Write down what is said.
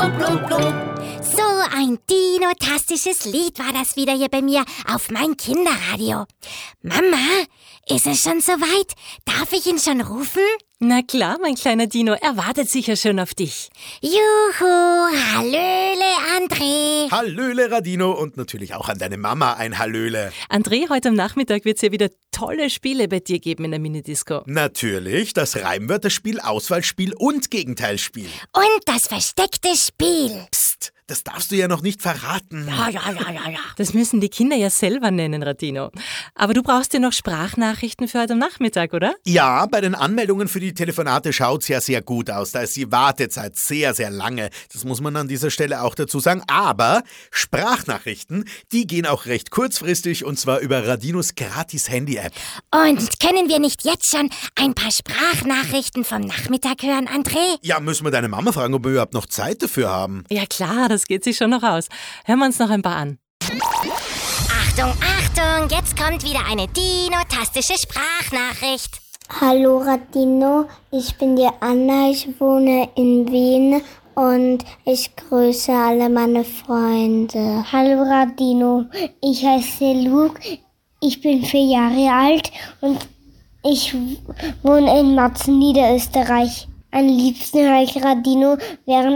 blub, blub, blub. So ein dinotastisches Lied war das wieder hier bei mir auf mein Kinderradio. Mama, ist es schon soweit? Darf ich ihn schon rufen? Na klar, mein kleiner Dino, er wartet sicher schon auf dich. Juhu, hallöle André. Hallöle Radino und natürlich auch an deine Mama ein Hallöle. André, heute am Nachmittag wird es ja wieder tolle Spiele bei dir geben in der Minidisco. Natürlich, das Reimwörterspiel, Auswahlspiel und Gegenteilspiel. Und das versteckte Spiel. Psst, das darfst du ja noch nicht verraten. Ja. Das müssen die Kinder ja selber nennen, Radino. Aber du brauchst ja noch Sprachnachrichten für heute am Nachmittag, oder? Ja, bei den Anmeldungen für die Telefonate schaut's ja sehr gut aus. Da ist die Wartezeit sehr, sehr lange. Das muss man an dieser Stelle auch dazu sagen. Aber Sprachnachrichten, die gehen auch recht kurzfristig und zwar über Radinos Gratis-Handy-App. Und können wir nicht jetzt schon ein paar Sprachnachrichten vom Nachmittag hören, André? Ja, müssen wir deine Mama fragen, ob wir überhaupt noch Zeit dafür haben. Ja klar, das geht sich schon noch aus. Hören wir uns noch ein paar an. Achtung, Achtung, jetzt kommt wieder eine dinotastische Sprachnachricht. Hallo Radino, ich bin die Anna, ich wohne in Wien und ich grüße alle meine Freunde. Hallo Radino, ich heiße Luke, ich bin 4 Jahre alt und ich wohne in Matzen, Niederösterreich. Am liebsten höre ich Radino während